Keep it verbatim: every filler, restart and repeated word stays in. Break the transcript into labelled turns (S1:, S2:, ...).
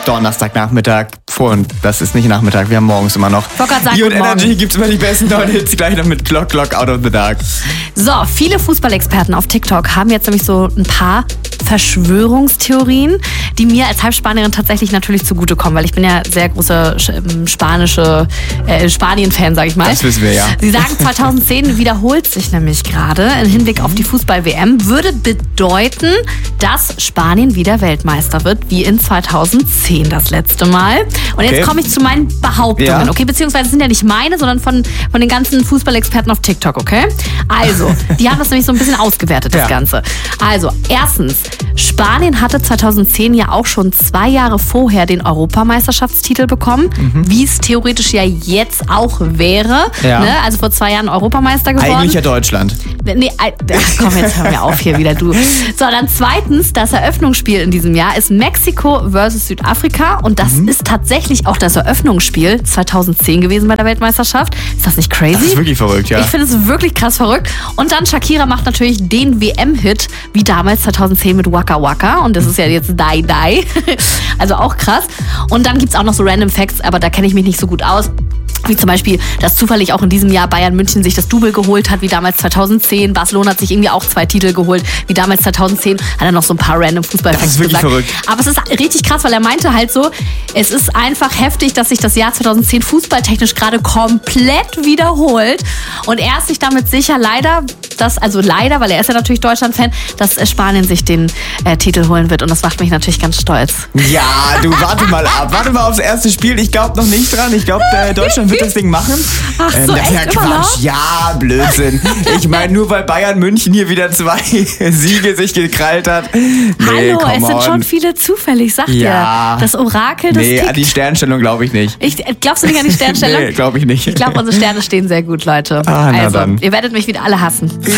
S1: Donnerstagnachmittag. Und das ist nicht Nachmittag, wir haben morgens immer noch. Hier und Energy gibt's immer die besten neuen Hits, gleich noch mit Clock Clock Out of the Dark.
S2: So, viele Fußballexperten auf TikTok haben jetzt nämlich so ein paar Verschwörungstheorien, die mir als Halbspanierin tatsächlich natürlich zugutekommen, weil ich bin ja sehr großer spanische äh, Spanien-Fan, sag ich mal.
S1: Das wissen wir ja.
S2: Sie sagen, zweitausendzehn wiederholt sich nämlich gerade im Hinblick auf die Fußball-W M, würde bedeuten, dass Spanien wieder Weltmeister wird, wie in zweitausendzehn das letzte Mal. Und
S1: okay.
S2: Jetzt komme ich zu meinen Behauptungen,
S1: ja.
S2: okay? Beziehungsweise das sind ja nicht meine, sondern von, von den ganzen Fußballexperten auf TikTok, okay? Also, die haben das nämlich so ein bisschen ausgewertet, das ja. Ganze. Also, erstens, Spanien hatte zweitausendzehn ja auch schon zwei Jahre vorher den Europameisterschaftstitel bekommen, mhm. wie es theoretisch ja jetzt auch wäre.
S1: Ja.
S2: Ne? Also vor zwei Jahren Europameister geworden.
S1: Eigentlich ja Deutschland.
S2: Nee, ach, komm, jetzt hör mir auf hier wieder, du. So, dann zweitens, das Eröffnungsspiel in diesem Jahr ist Mexiko versus Südafrika und das mhm. ist tatsächlich auch das Eröffnungsspiel zweitausendzehn gewesen bei der Weltmeisterschaft. Ist das nicht crazy?
S1: Das ist wirklich verrückt, ja.
S2: Ich finde es wirklich krass verrückt. Und dann Shakira macht natürlich den W M-Hit, wie damals zweitausendzehn mit Waka Waka und das ist ja jetzt Die Die. Also auch krass. Und dann gibt's auch noch so Random Facts, aber da kenne ich mich nicht so gut aus. Wie zum Beispiel, dass zufällig auch in diesem Jahr Bayern München sich das Double geholt hat, wie damals zweitausendzehn. Barcelona hat sich irgendwie auch zwei Titel geholt, wie damals zweitauszehn. Hat er noch so ein paar random Fußballfacts
S1: Das ist wirklich
S2: gesagt.
S1: verrückt.
S2: Aber es ist richtig krass, weil er meinte halt so, es ist einfach heftig, dass sich das Jahr zweitausendzehn fußballtechnisch gerade komplett wiederholt. Und er ist sich damit sicher, leider, dass, also leider, weil er ist ja natürlich Deutschland-Fan, dass Spanien sich den äh, Titel holen wird. Und das macht mich natürlich ganz stolz.
S1: Ja, du, warte mal ab. Warte mal aufs erste Spiel. Ich glaube noch nicht dran. Ich glaube, äh, Deutschland wird das Ding machen.
S2: Ach so,
S1: ähm,
S2: echt?
S1: ja, Quatsch. Ja, Blödsinn. Ich meine, nur weil Bayern München hier wieder zwei Siege sich gekrallt hat. Nee,
S2: Hallo, es sind
S1: on.
S2: schon viele Zufälle, ich sag
S1: ja.
S2: dir. Das Orakel, das
S1: Nee,
S2: tickt.
S1: an die Sternstellung glaube ich nicht.
S2: Ich, glaubst du nicht an die Sternstellung?
S1: Nee, glaube ich nicht.
S2: Ich glaube, unsere Sterne stehen sehr gut, Leute.
S1: Ah, na
S2: also,
S1: dann.
S2: ihr werdet mich wieder alle hassen.